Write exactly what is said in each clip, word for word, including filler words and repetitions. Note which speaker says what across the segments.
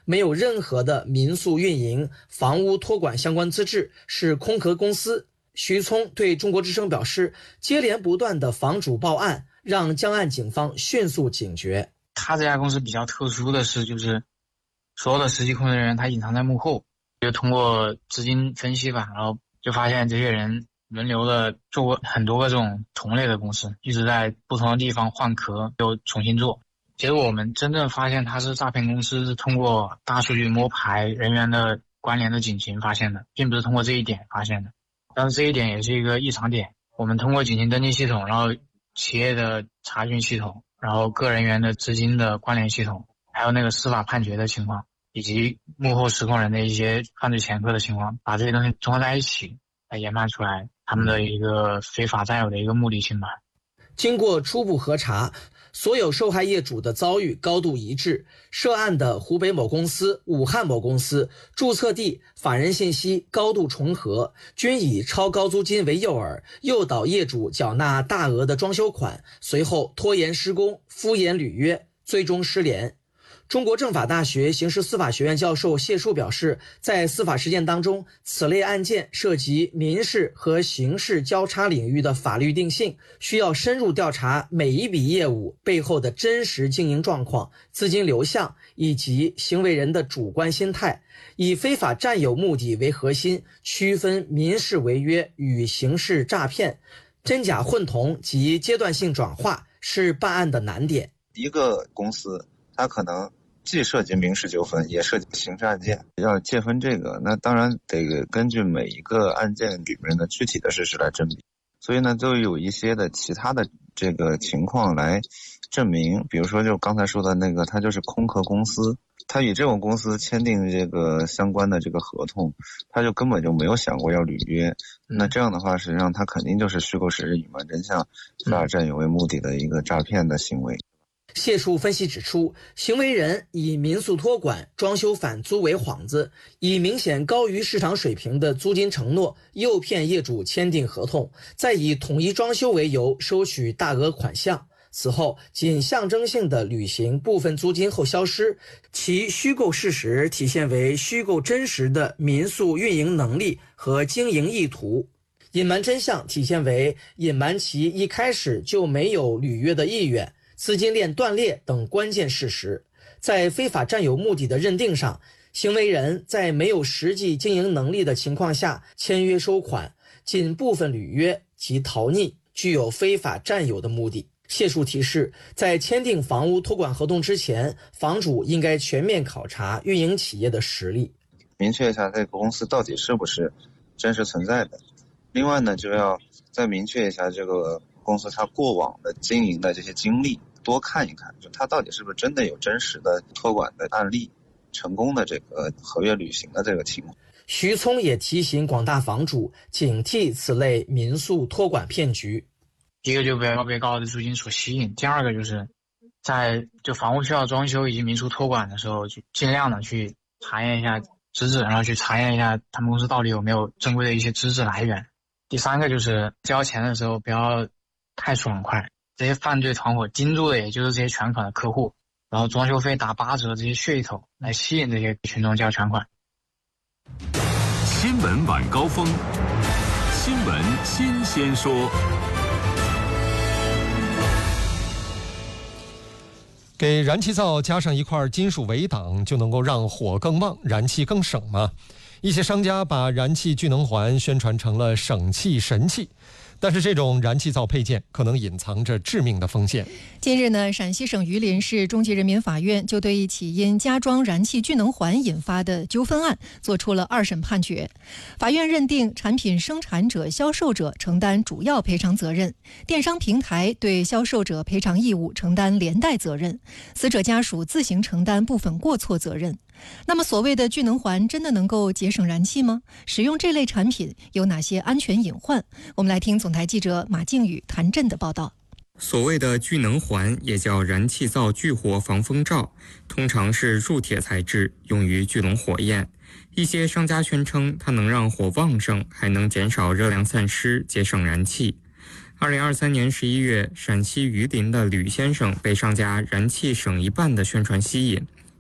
Speaker 1: 没有任何的民宿运营、房屋托管相关资质，是空壳公司。徐聪对中国之声表示，接连不断的房主报案，让江岸警方迅速警觉。
Speaker 2: 他这家公司比较特殊的是，就是所有的实际控制人员他隐藏在幕后，就通过资金分析吧，然后就发现这些人轮流的做过很多个这种同类的公司，一直在不同的地方换壳又重新做。结果我们真正发现它是诈骗公司，是通过大数据摸排人员的关联的警情发现的，并不是通过这一点发现的。但是这一点也是一个异常点，我们通过警情登记系统，然后企业的查询系统，然后个人员的资金的关联系统，还有那个司法判决的情况，以及幕后实控人的一些犯罪前科的情况，把这些东西综合在一起来研判出来他们的一个非法占有的一个目的性吧。
Speaker 1: 经过初步核查，所有受害业主的遭遇高度一致，涉案的湖北某公司、武汉某公司注册地、法人信息高度重合，均以超高租金为诱饵，诱导业主缴纳大额的装修款，随后拖延施工、敷衍履约，最终失联。中国政法大学刑事司法学院教授谢树表示，在司法实践当中，此类案件涉及民事和刑事交叉领域的法律定性，需要深入调查每一笔业务背后的真实经营状况、资金流向以及行为人的主观心态，以非法占有目的为核心，区分民事违约与刑事诈骗，真假混同及阶段性转化是办案的难点。
Speaker 3: 一个公司它可能既涉及民事纠纷，也涉及刑事案件，要界分这个，那当然得根据每一个案件里面的具体的事实来甄别。所以呢，就有一些的其他的这个情况来证明，比如说就刚才说的那个，它就是空壳公司，它与这种公司签订这个相关的这个合同，它就根本就没有想过要履约。那这样的话，实际上它肯定就是虚构事实、隐瞒真相、非法占有为目的的一个诈骗的行为。
Speaker 1: 谢树分析指出，行为人以民宿托管、装修返租为幌子，以明显高于市场水平的租金承诺诱骗业主签订合同，再以统一装修为由收取大额款项，此后仅象征性的履行部分租金后消失，其虚构事实体现为虚构真实的民宿运营能力和经营意图。隐瞒真相体现为隐瞒其一开始就没有履约的意愿、资金链断裂等关键事实。在非法占有目的的认定上，行为人在没有实际经营能力的情况下签约收款，仅部分履约及逃匿，具有非法占有的目的。谢树提示，在签订房屋托管合同之前，房主应该全面考察运营企业的实力，
Speaker 3: 明确一下这个公司到底是不是真实存在的。另外呢，就要再明确一下这个公司它过往的经营的这些经历，多看一看，就它到底是不是真的有真实的托管的案例，成功的这个合约履行的这个情况。
Speaker 1: 徐聪也提醒广大房主警惕此类民宿托管骗局。
Speaker 2: 第一个就不要被高额的租金所吸引，第二个就是在就房屋需要装修以及民宿托管的时候，就尽量的去查验一下资质，然后去查验一下他们公司到底有没有正规的一些资质来源。第三个就是交钱的时候不要太爽快，这些犯罪团伙盯住的也就是这些全款的客户，然后装修费打八折这些噱头来吸引这些群众交全款。
Speaker 4: 新闻晚高峰，新闻新鲜说。
Speaker 5: 给燃气灶加上一块金属围挡，就能够让火更旺，燃气更省吗？一些商家把燃气聚能环宣传成了省气神器，但是这种燃气灶配件可能隐藏着致命的风险。
Speaker 6: 近日呢，陕西省榆林市中级人民法院就对一起因加装燃气聚能环引发的纠纷案作出了二审判决。法院认定产品生产者、销售者承担主要赔偿责任，电商平台对销售者赔偿义务承担连带责任，死者家属自行承担部分过错责任。那么所谓的聚能环真的能够节省燃气吗？使用这类产品有哪些安全隐患？我们来听总台记者马靖宇、谭震的报道。
Speaker 7: 所谓的聚能环也叫燃气灶聚火防风罩，通常是铸铁材质，用于聚拢火焰。一些商家宣称它能让火旺盛，还能减少热量散失，节省燃气。二零二三年十一月，陕西榆林的吕先生被商家燃气省一半的宣传吸引，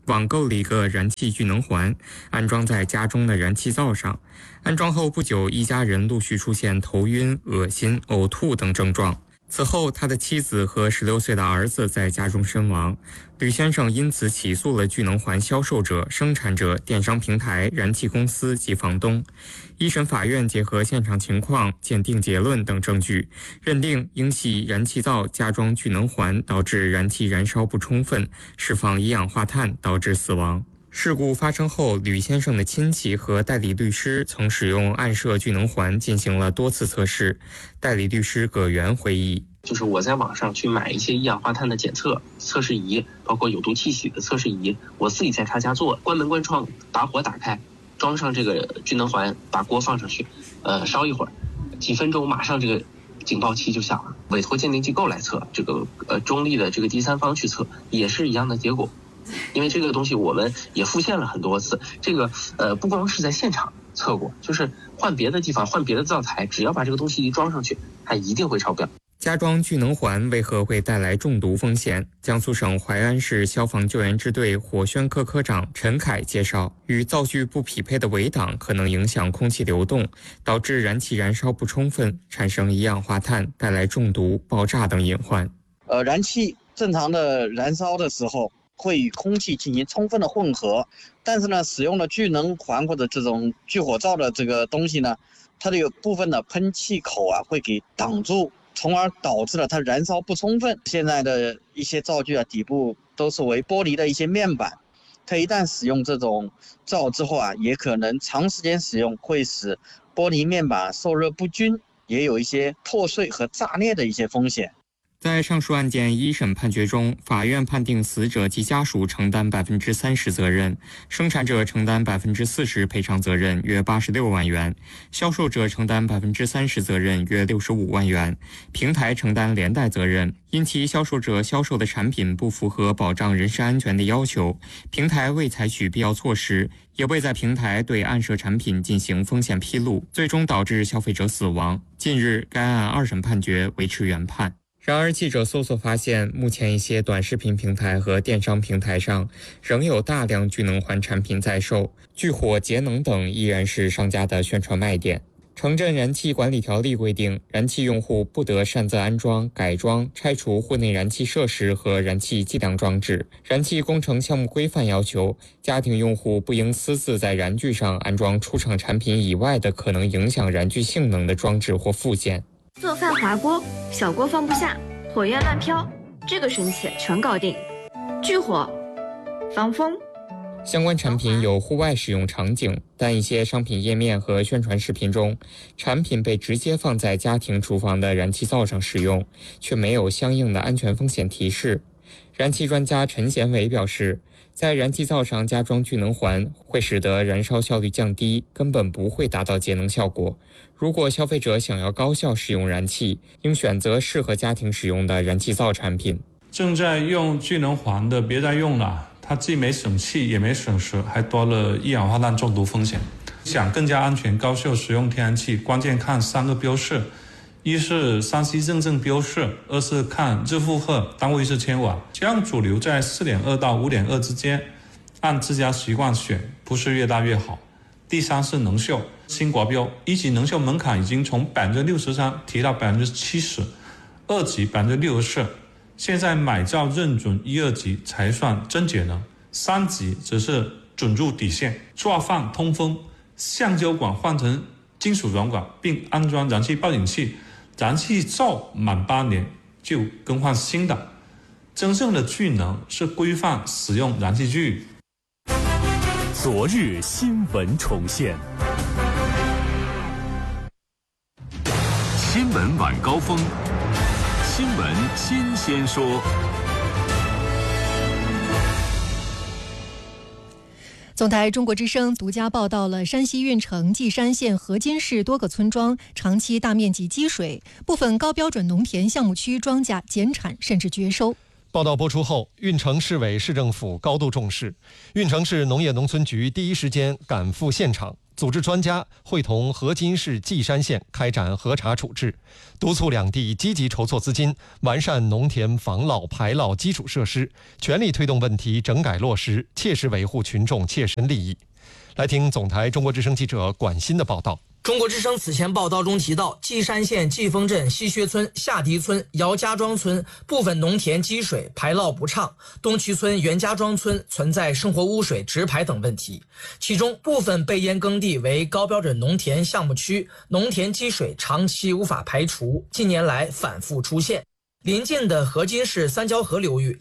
Speaker 7: 网购了一个燃气聚能环，安装在家中的燃气灶上。安装后不久，一家人陆续出现头晕、恶心、呕吐等症状。此后，他的妻子和十六岁的儿子在家中身亡。吕先生因此起诉了聚能环销售者、生产者、电商平台、燃气公司及房东。一审法院结合现场情况、鉴定结论等证据，认定应系燃气灶加装聚能环导致燃气燃烧不充分，释放一氧化碳导致死亡。事故发生后，吕先生的亲戚和代理律师曾使用暗设聚能环进行了多次测试。代理律师葛元回忆，
Speaker 8: 就是我在网上去买一些一氧化碳的检测测试仪，包括有毒气体的测试仪，我自己在他家做，关门关窗，把火打开，装上这个聚能环，把锅放上去，呃，烧一会儿，几分钟马上这个警报器就响了。委托鉴定机构来测，这个呃中立的这个第三方去测，也是一样的结果。因为这个东西我们也复现了很多次，这个呃不光是在现场测过，就是换别的地方换别的灶台，只要把这个东西一装上去，它一定会超标。
Speaker 7: 加装聚能环为何会带来中毒风险？江苏省淮安市消防救援支队火宣科科长陈凯介绍，与灶具不匹配的围挡可能影响空气流动，导致燃气燃烧不充分，产生一氧化碳，带来中毒、爆炸等隐患。
Speaker 9: 呃，燃气正常的燃烧的时候，会与空气进行充分的混合，但是呢，使用了聚能环或者这种聚火灶的这个东西呢，它的有部分的喷气口啊会给挡住，从而导致了它燃烧不充分。现在的一些灶具啊，底部都是为玻璃的一些面板，它一旦使用这种灶之后啊，也可能长时间使用会使玻璃面板受热不均，也有一些破碎和炸裂的一些风险。
Speaker 7: 在上述案件一审判决中，法院判定死者及家属承担百分之三十责任，生产者承担百分之四十赔偿责任，约八十六万元；销售者承担百分之三十责任，约六十五万元；平台承担连带责任，因其销售者销售的产品不符合保障人身安全的要求，平台未采取必要措施，也未在平台对暗设产品进行风险披露，最终导致消费者死亡。近日，该案二审判决维持原判。然而，记者搜索发现，目前一些短视频平台和电商平台上仍有大量聚能环产品在售，聚火节能等依然是商家的宣传卖点。城镇燃气管理条例规定，燃气用户不得擅自安装、改装、拆除户内燃气设施和燃气计量装置。燃气工程项目规范要求，家庭用户不应私自在燃具上安装出厂产品以外的可能影响燃具性能的装置或附件。
Speaker 10: 做饭滑锅，小锅放不下，火焰乱飘，这个神器全搞定。聚火、防风。
Speaker 7: 相关产品有户外使用场景，但一些商品页面和宣传视频中，产品被直接放在家庭厨房的燃气灶上使用，却没有相应的安全风险提示。燃气专家陈贤伟表示，在燃气灶上加装聚能环会使得燃烧效率降低，根本不会达到节能效果。如果消费者想要高效使用燃气，应选择适合家庭使用的燃气灶产品。
Speaker 11: 正在用聚能环的别再用了，它既没省气也没省时，还多了一氧化碳中毒风险。想更加安全高效使用天然气，关键看三个标示，一是三 C 认证标示，二是看日负荷，单位是千瓦，将主流在 四点二 到 五点二 之间，按自家习惯选，不是越大越好。第三是能效，新国标一级能效门槛已经从 百分之六十三 提到 百分之七十， 二级 百分之六十四， 现在买灶认准一二级才算真节能，三级只是准入底线。做饭通风，橡胶管换成金属软管，并安装燃气报警器，燃气灶满八年就更换新的。真正的聚能是规范使用燃气具。
Speaker 4: 昨日新闻重现，新闻晚高峰，新闻新鲜说。
Speaker 6: 总台中国之声独家报道了山西运城稷山县河津市多个村庄长期大面积积水，部分高标准农田项目区庄稼减产甚至绝收。
Speaker 5: 报道播出后，运城市委市政府高度重视，运城市农业农村局第一时间赶赴现场，组织专家会同河津市稷山县开展核查处置，督促两地积极筹措资金，完善农田防涝排涝基础设施，全力推动问题整改落实，切实维护群众切身利益。来听总台中国之声记者管欣的报道。
Speaker 1: 中国之声此前报道中提到，稷山县季风镇西薛村、下堤村、姚家庄村部分农田积水排涝不畅，东渠村袁家庄村存在生活污水直排等问题。其中部分被淹耕地为高标准农田项目区，农田积水长期无法排除，近年来反复出现。邻近的河津市三交河流域